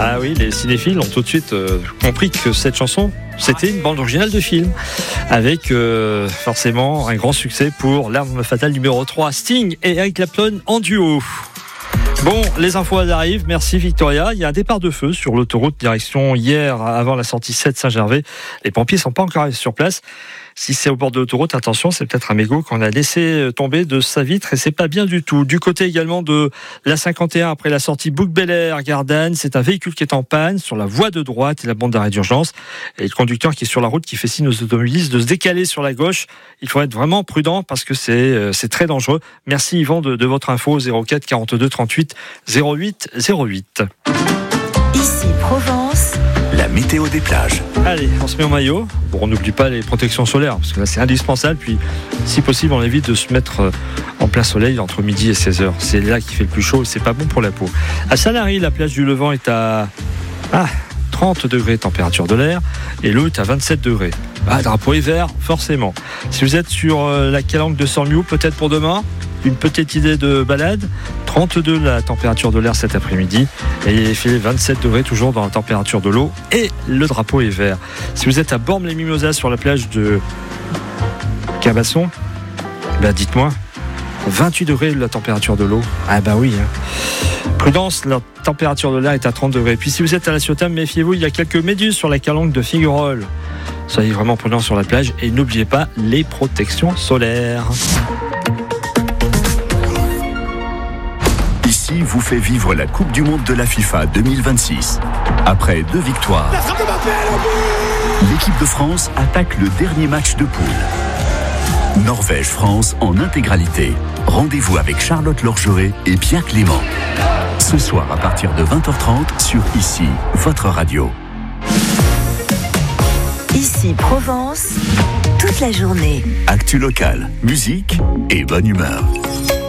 Ah oui, les cinéphiles ont tout de suite compris que cette chanson, c'était une bande originale de film, avec forcément un grand succès pour L'arme fatale numéro 3, Sting et Eric Clapton en duo. Bon, les infos arrivent, merci Victoria. Il y a un départ de feu sur l'autoroute direction hier avant la sortie 7 Saint-Gervais. Les pompiers ne sont pas encore arrivés sur place. Si c'est au bord de l'autoroute, attention, c'est peut-être un mégot qu'on a laissé tomber de sa vitre et c'est pas bien du tout. Du côté également de la 51, après la sortie Bouc-Bel-Air, Gardanne, c'est un véhicule qui est en panne sur la voie de droite et la bande d'arrêt d'urgence. Et le conducteur qui est sur la route qui fait signe aux automobilistes de se décaler sur la gauche. Il faut être vraiment prudent parce que c'est très dangereux. Merci Yvan de votre info 04 42 38 08 08. Ici Provence. La météo des plages. Allez, on se met en maillot. Bon, on n'oublie pas les protections solaires, parce que là c'est indispensable. Puis, si possible, on évite de se mettre en plein soleil entre midi et 16h. C'est là qu'il fait le plus chaud et c'est pas bon pour la peau. À Sanary, la plage du Levant est à 30 degrés température de l'air et l'eau est à 27 degrés. Drapeau est vert, forcément. Si vous êtes sur la calanque de Sormiou, peut-être pour demain, une petite idée de balade. 32 la température de l'air cet après-midi et il fait 27 degrés toujours dans la température de l'eau et le drapeau est vert. Si vous êtes à Bormes-les-Mimosas sur la plage de Cabasson, dites-moi, 28 degrés la température de l'eau. Oui. Prudence, la température de l'air est à 30 degrés. Puis si vous êtes à la Ciotat, méfiez-vous, il y a quelques méduses sur la calanque de Figuerolles. Soyez vraiment prudents sur la plage et n'oubliez pas les protections solaires. Ici vous fait vivre la Coupe du Monde de la FIFA 2026. Après 2 victoires, l'équipe de France attaque le dernier match de poule. Norvège-France en intégralité. Rendez-vous avec Charlotte Lorgeret et Pierre Clément. Ce soir à partir de 20h30 sur Ici, votre radio. Ici Provence, toute la journée. Actu locale, musique et bonne humeur.